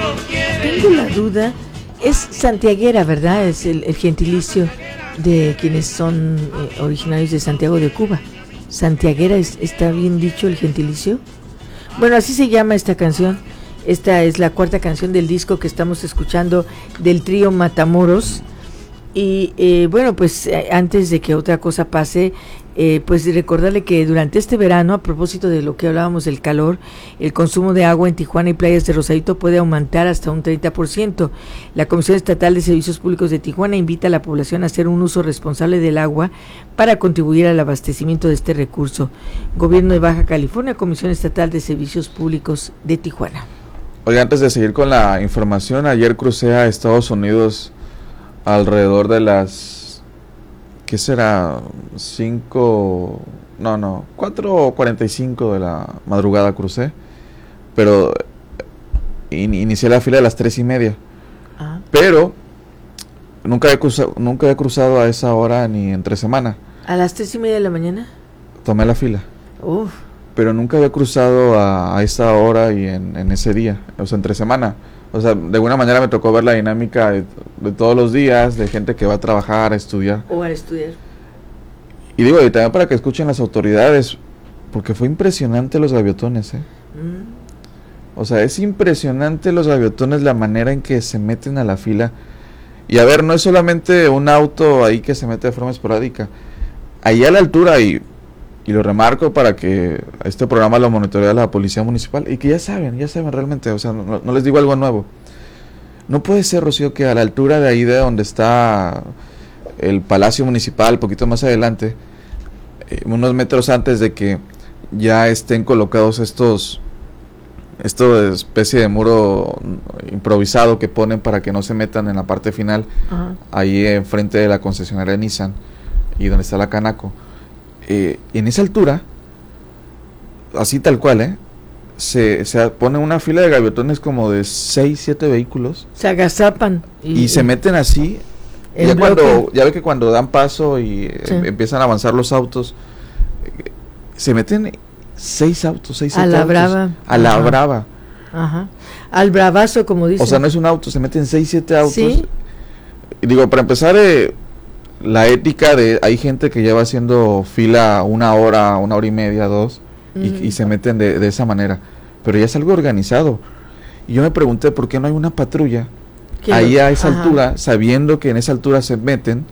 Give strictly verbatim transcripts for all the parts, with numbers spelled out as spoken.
Tengo la duda, es santiaguera, ¿verdad? Es el, el gentilicio de quienes son eh, originarios de Santiago de Cuba. Santiaguera, es, ¿está bien dicho el gentilicio? Bueno, así se llama esta canción. Esta es la cuarta canción del disco que estamos escuchando del trío Matamoros. Y eh, bueno, pues eh, antes de que otra cosa pase, eh, pues recordarle que durante este verano, a propósito de lo que hablábamos del calor, el consumo de agua en Tijuana y playas de Rosarito puede aumentar hasta un treinta por ciento. La Comisión Estatal de Servicios Públicos de Tijuana invita a la población a hacer un uso responsable del agua para contribuir al abastecimiento de este recurso. Gobierno de Baja California, Comisión Estatal de Servicios Públicos de Tijuana. Oye, antes de seguir con la información, ayer crucé a Estados Unidos alrededor de las, ¿qué será? cinco, no, no, cuatro cuarenta y cinco de la madrugada crucé, pero in, inicié la fila a las tres y media, ah. pero nunca he, cruzado, nunca he cruzado a esa hora ni entre semana. ¿A las tres y media de la mañana? Tomé la fila. Uf. Pero nunca había cruzado a, a esa hora y en, en ese día, o sea, entre semana. O sea, de alguna manera me tocó ver la dinámica de, de todos los días, de gente que va a trabajar, a estudiar. O a estudiar. Y digo, y también para que escuchen las autoridades, porque fue impresionante los gaviotones, ¿eh? Mm. O sea, es impresionante los gaviotones, la manera en que se meten a la fila. Y a ver, no es solamente un auto ahí que se mete de forma esporádica. Ahí a la altura, y, y lo remarco para que este programa lo monitorea la Policía Municipal, y que ya saben, ya saben realmente, o sea, no, no les digo algo nuevo. No puede ser, Rocío, que a la altura de ahí de donde está el Palacio Municipal, poquito más adelante, eh, unos metros antes de que ya estén colocados estos, esto de especie de muro improvisado que ponen para que no se metan en la parte final, uh-huh. ahí enfrente de la concesionaria Nissan y donde está la Canaco. Eh, en esa altura, así tal cual, ¿eh? Se, se pone una fila de gaviotones como de seis, siete vehículos. Se agazapan. Y, y se meten así. Ya, cuando, ya ve que cuando dan paso y sí. eh, empiezan a avanzar los autos, eh, se meten seis autos, seis, siete a la autos. brava. A la Ajá. brava. Ajá. Al bravazo, como dicen. O sea, no es un auto, se meten seis, siete autos. ¿Sí? Y digo, para empezar... Eh, la ética de, hay gente que lleva haciendo fila una hora, una hora y media, dos, mm. y, y se meten de, de esa manera, pero ya es algo organizado. Y yo me pregunté por qué no hay una patrulla ahí a esa Ajá. altura, sabiendo que en esa altura se meten,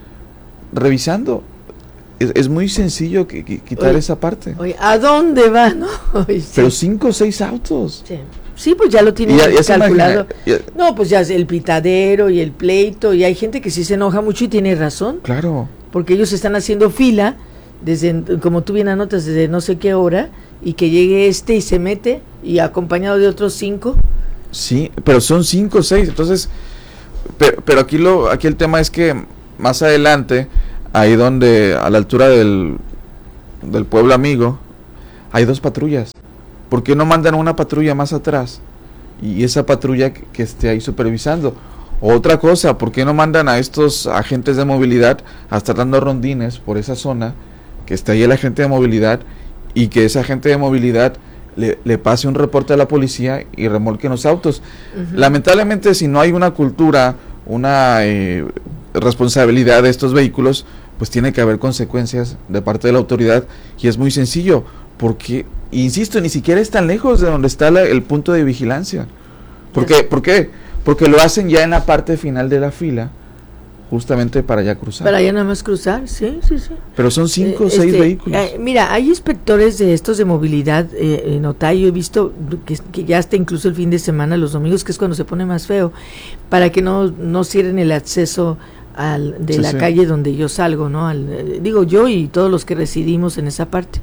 revisando. Es, es muy sencillo que, que quitar oye, esa parte. Oye, ¿a dónde va, no? Oye, sí. Pero cinco o seis autos. Sí. Sí, pues ya lo tienen ya, ya calculado. Ya. No, pues ya el pitadero y el pleito, y hay gente que sí se enoja mucho y tiene razón. Claro. Porque ellos están haciendo fila, desde, como tú bien anotas, desde no sé qué hora, y que llegue este y se mete, y acompañado de otros cinco. Sí, pero son cinco o seis, entonces, pero, pero aquí, lo, aquí el tema es que más adelante, ahí donde, a la altura del, del pueblo amigo, hay dos patrullas. ¿Por qué no mandan una patrulla más atrás? Y esa patrulla que, que esté ahí supervisando. Otra cosa, ¿por qué no mandan a estos agentes de movilidad a estar dando rondines por esa zona? Que esté ahí el agente de movilidad y que ese agente de movilidad le, le pase un reporte a la policía y remolquen los autos. Uh-huh. Lamentablemente, si no hay una cultura, una eh, responsabilidad de estos vehículos, pues tiene que haber consecuencias de parte de la autoridad, y es muy sencillo, porque, insisto, ni siquiera es tan lejos de donde está la, el punto de vigilancia. ¿Por qué? ¿Por qué? Porque lo hacen ya en la parte final de la fila, justamente para ya cruzar. Para ya nada más cruzar, sí, sí, sí. Pero son cinco o eh, seis este, vehículos. Eh, mira, hay inspectores de estos de movilidad eh, en Otay, yo he visto que, que ya hasta incluso el fin de semana, los domingos, que es cuando se pone más feo, para que no, no cierren el acceso al, de sí, la sí. calle donde yo salgo, ¿no? Al, eh, digo yo y todos los que residimos en esa parte.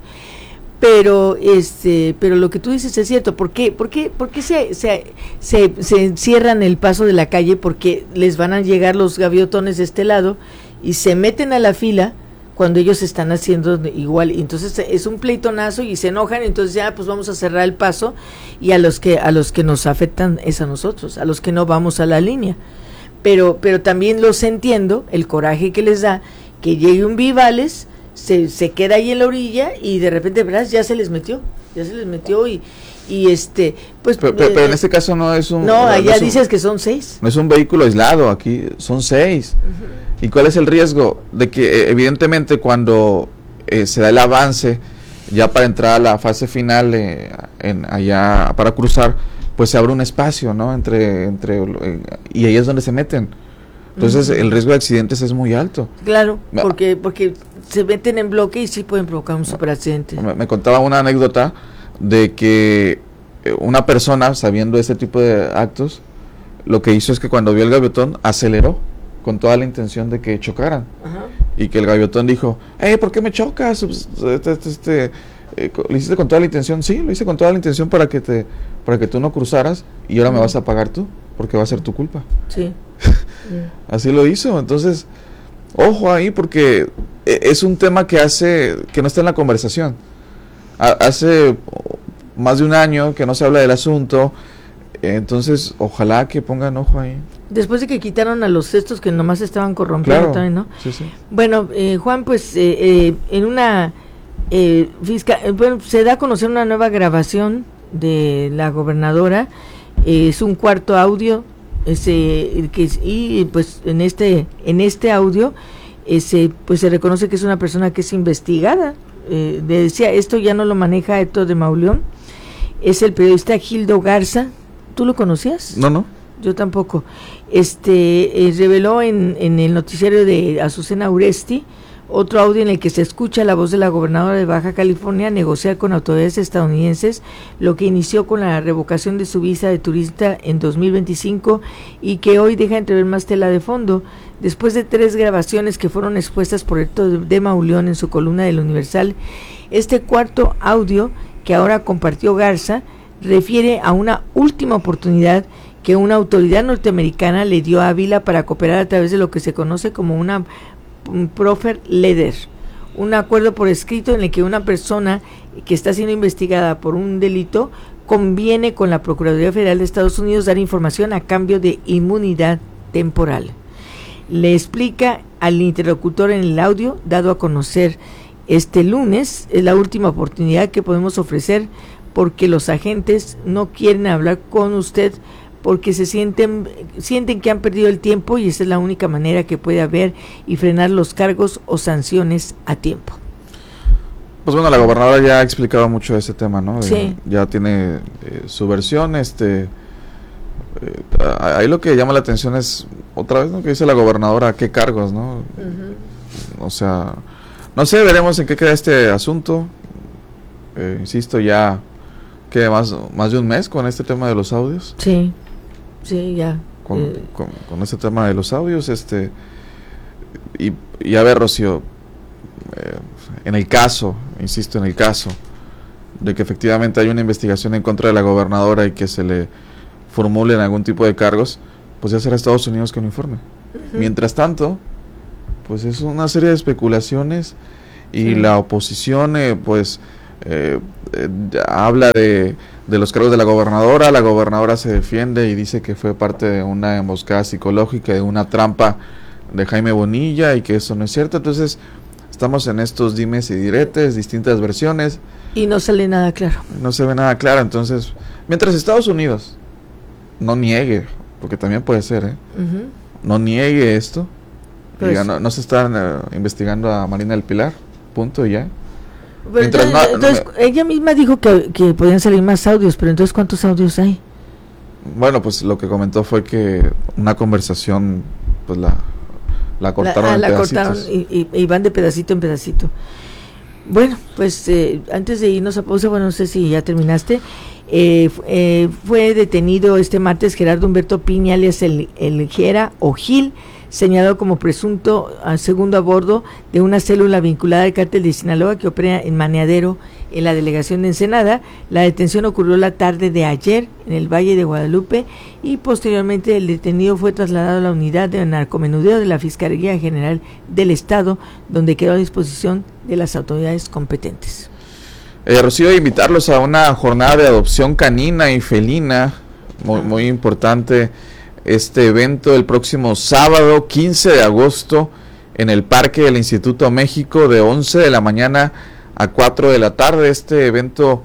Pero este, pero lo que tú dices es cierto. ¿Por qué, por qué, por qué se, se, se, se cierran el paso de la calle? Porque les van a llegar los gaviotones de este lado y se meten a la fila cuando ellos están haciendo igual. Y entonces es un pleitonazo y se enojan, entonces ya pues vamos a cerrar el paso, y a los que a los que nos afectan es a nosotros, a los que no vamos a la línea. Pero pero también los entiendo, el coraje que les da que llegue un Vivales, se, se queda ahí en la orilla y de repente, ¿verdad? Ya se les metió, ya se les metió y, y este, pues... Pero, pero, pero en este caso no es un... No, allá no un, dices que son seis. No es un vehículo aislado, aquí son seis. Uh-huh. ¿Y cuál es el riesgo? De que evidentemente cuando eh, se da el avance, ya para entrar a la fase final, eh, en, allá para cruzar, pues se abre un espacio, ¿no? Entre, entre eh, y ahí es donde se meten. Entonces uh-huh. el riesgo de accidentes es muy alto. Claro, porque porque se meten en bloque y sí pueden provocar un superaccidente. Me, me contaba una anécdota de que una persona, sabiendo este tipo de actos, lo que hizo es que cuando vio el gaviotón, aceleró con toda la intención de que chocaran. Ajá. Y que el gaviotón dijo, hey, ¿por qué me chocas? Este, este, este, eh, ¿Lo hiciste con toda la intención? Sí, lo hice con toda la intención para que te para que tú no cruzaras y ahora uh-huh. me vas a pagar tú, porque va a ser tu culpa. Sí. Así lo hizo. Entonces, ojo ahí, porque es un tema que hace que no está en la conversación. Hace más de un año que no se habla del asunto, entonces ojalá que pongan ojo ahí. Después de que quitaron a los estos que nomás estaban corrompiendo, claro, también, ¿no? Sí, sí. Bueno, eh, Juan, pues eh, eh, en una eh, fiscal, eh, bueno, se da a conocer una nueva grabación de la gobernadora, eh, es un cuarto audio, ese que y pues en este en este audio ese pues se reconoce que es una persona que es investigada. Eh, decía, esto ya no lo maneja Héctor de Mauleón, es el periodista Gildo Garza. ¿Tú lo conocías? No, no. Yo tampoco. Este eh, reveló en, en el noticiario de Azucena Uresti otro audio en el que se escucha la voz de la gobernadora de Baja California negociar con autoridades estadounidenses lo que inició con la revocación de su visa de turista en dos mil veinticinco y que hoy deja entrever más tela de fondo. Después de tres grabaciones que fueron expuestas por Héctor de Mauleón en su columna del Universal, este cuarto audio que ahora compartió Garza refiere a una última oportunidad que una autoridad norteamericana le dio a Ávila para cooperar a través de lo que se conoce como una un proffer letter, un acuerdo por escrito en el que una persona que está siendo investigada por un delito conviene con la Procuraduría Federal de Estados Unidos dar información a cambio de inmunidad temporal. Le explica al interlocutor en el audio dado a conocer este lunes, es la última oportunidad que podemos ofrecer porque los agentes no quieren hablar con usted porque se sienten sienten que han perdido el tiempo y esa es la única manera que puede haber y frenar los cargos o sanciones a tiempo. Pues bueno, la gobernadora ya ha explicado mucho de ese tema, ¿no? Sí. Eh, ya tiene eh, su versión, este eh, ahí lo que llama la atención es otra vez, ¿no? Que dice la gobernadora, ¿qué cargos, no? Uh-huh. O sea, no sé, veremos en qué queda este asunto. Eh, insisto, ya que más más de un mes con este tema de los audios. Sí. Sí, ya. Con, eh. con, con este tema de los audios, este y, y a ver, Rocío, eh, en el caso, insisto, en el caso de que efectivamente hay una investigación en contra de la gobernadora y que se le formulen algún tipo de cargos, pues ya será Estados Unidos que lo informe. Uh-huh. Mientras tanto, pues es una serie de especulaciones y sí. La oposición, eh, pues, eh, eh, habla de de los cargos de la gobernadora, la gobernadora se defiende y dice que fue parte de una emboscada psicológica, de una trampa de Jaime Bonilla y que eso no es cierto. Entonces estamos en estos dimes y diretes, distintas versiones. Y no sale nada claro. No se ve nada claro, entonces, mientras Estados Unidos no niegue, porque también puede ser, ¿eh? Uh-huh. No niegue esto, pues, diga, no, no se está uh, investigando a Marina del Pilar, punto y ya. Pero entonces, no, entonces no me... ella misma dijo que, que podían salir más audios, pero entonces ¿cuántos audios hay? Bueno, pues lo que comentó fue que una conversación, pues la, la cortaron la, ah, en la pedacitos. cortaron y, y, y van de pedacito en pedacito. Bueno, pues eh, antes de irnos a pausa, bueno, no sé si ya terminaste, eh, eh, fue detenido este martes Gerardo Humberto Piña, alias el, el Jera o Gil, señalado como presunto uh, segundo a bordo de una célula vinculada al cártel de Sinaloa que opera en Maneadero, en la delegación de Ensenada. La detención ocurrió la tarde de ayer en el Valle de Guadalupe y posteriormente el detenido fue trasladado a la unidad de narcomenudeo de la Fiscalía General del Estado, donde quedó a disposición de las autoridades competentes. Eh, Rocío, invitarlos a una jornada de adopción canina y felina, muy, muy importante. Este evento el próximo sábado quince de agosto en el Parque del Instituto México de once de la mañana a cuatro de la tarde. Este evento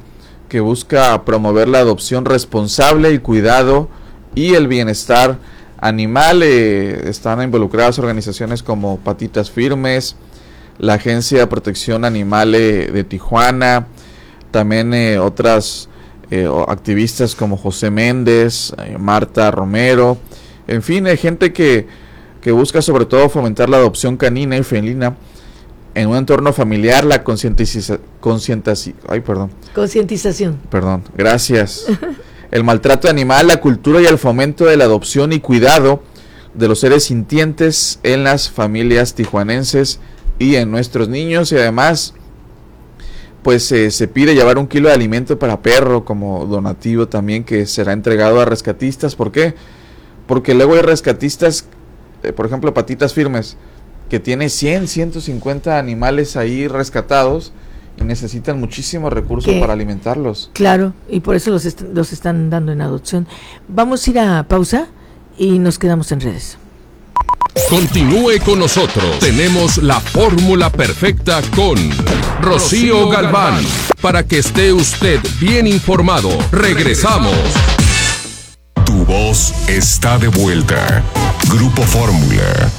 que busca promover la adopción responsable y cuidado y el bienestar animal. Eh, están involucradas organizaciones como Patitas Firmes, la Agencia de Protección Animal eh, de Tijuana, también eh, otras eh, activistas como José Méndez, eh, Marta Romero, en fin, hay gente que, que busca sobre todo fomentar la adopción canina y felina en un entorno familiar, la concientización, ay, perdón. Concientización. Perdón, gracias. El maltrato animal, la cultura y el fomento de la adopción y cuidado de los seres sintientes en las familias tijuanenses y en nuestros niños. Y además, pues eh, se pide llevar un kilo de alimento para perro como donativo también, que será entregado a rescatistas. ¿Por qué? Porque luego hay rescatistas, eh, por ejemplo, Patitas Firmes, que tiene cien, ciento cincuenta animales ahí rescatados y necesitan muchísimos recursos que, para alimentarlos. Claro, y por eso los, est- los están dando en adopción. Vamos a ir a pausa y nos quedamos en redes. Continúe con nosotros. Tenemos la fórmula perfecta con Rocío Galván, para que esté usted bien informado. Regresamos. Tu voz está de vuelta. Grupo Fórmula.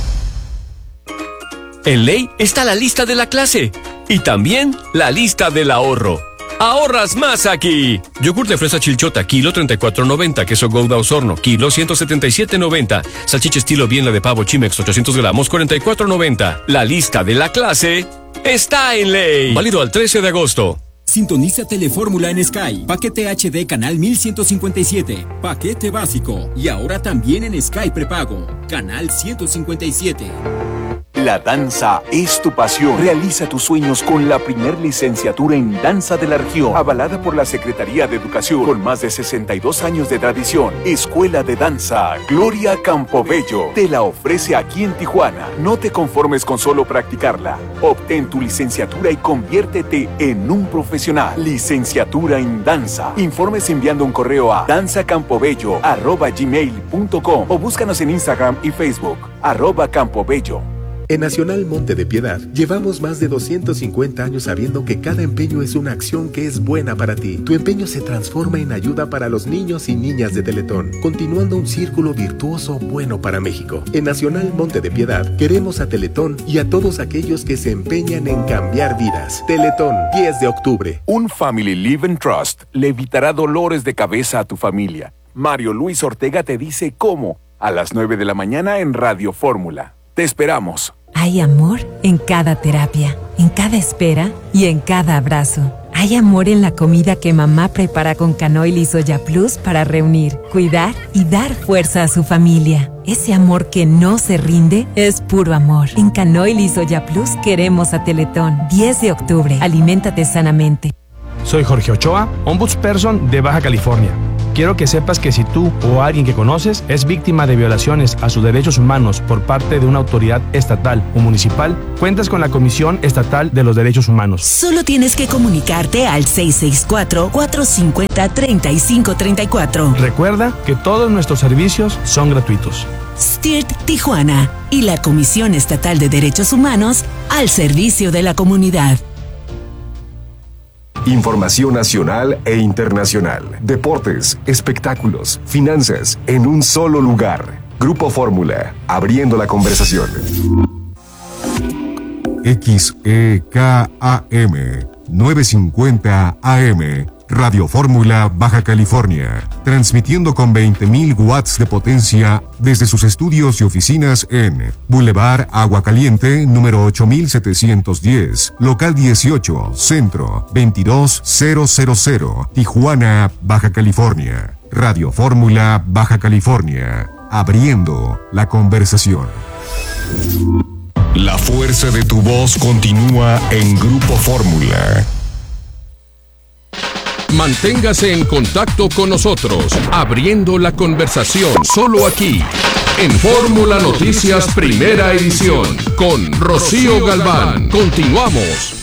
En Ley está la lista de la clase y también la lista del ahorro. ¡Ahorras más aquí! Yogur de fresa Chilchota, kilo treinta y cuatro noventa. Queso Gouda Osorno, kilo ciento setenta y siete noventa. Salchicha estilo Bienla de pavo Chimex, ochocientos gramos, cuarenta y cuatro noventa. La lista de la clase está en Ley. Válido al trece de agosto. Sintoniza Telefórmula en Sky. Paquete H D canal mil ciento cincuenta y siete. Paquete básico. Y ahora también en Sky prepago. Canal ciento cincuenta y siete. La danza es tu pasión. Realiza tus sueños con la primer licenciatura en danza de la región, avalada por la Secretaría de Educación, con más de sesenta y dos años de tradición. Escuela de Danza Gloria Campobello te la ofrece aquí en Tijuana. No te conformes con solo practicarla. Obtén tu licenciatura y conviértete en un profesional. Licenciatura en danza. Informes enviando un correo a danzacampobello arroba gmail punto com o búscanos en Instagram y Facebook arroba campobello. En Nacional Monte de Piedad, llevamos más de doscientos cincuenta años sabiendo que cada empeño es una acción que es buena para ti. Tu empeño se transforma en ayuda para los niños y niñas de Teletón, continuando un círculo virtuoso bueno para México. En Nacional Monte de Piedad, queremos a Teletón y a todos aquellos que se empeñan en cambiar vidas. Teletón, diez de octubre. Un Family Living Trust le evitará dolores de cabeza a tu familia. Mario Luis Ortega te dice cómo, a las nueve de la mañana en Radio Fórmula. Te esperamos. Hay amor en cada terapia, en cada espera y en cada abrazo. Hay amor en la comida que mamá prepara con Canoil y Soya Plus para reunir, cuidar y dar fuerza a su familia. Ese amor que no se rinde es puro amor. En Canoil y Soya Plus queremos a Teletón. diez de octubre. Aliméntate sanamente. Soy Jorge Ochoa, Ombudsperson de Baja California. Quiero que sepas que si tú o alguien que conoces es víctima de violaciones a sus derechos humanos por parte de una autoridad estatal o municipal, cuentas con la Comisión Estatal de los Derechos Humanos. Solo tienes que comunicarte al seis seis cuatro, cuatro cinco cero, tres cinco tres cuatro. Recuerda que todos nuestros servicios son gratuitos. S T I R T Tijuana y la Comisión Estatal de Derechos Humanos al servicio de la comunidad. Información nacional e internacional, deportes, espectáculos, finanzas, en un solo lugar. Grupo Fórmula, abriendo la conversación. X E K A M, novecientos cincuenta A M, Radio Fórmula, Baja California, transmitiendo con veinte mil watts de potencia desde sus estudios y oficinas en Boulevard Agua Caliente, número ocho mil setecientos diez, local dieciocho, centro, veintidós mil, Tijuana, Baja California. Radio Fórmula, Baja California, abriendo la conversación. La fuerza de tu voz continúa en Grupo Fórmula. Manténgase en contacto con nosotros, abriendo la conversación, solo aquí, en Fórmula Noticias Primera Edición, con Rocío Galván. Continuamos.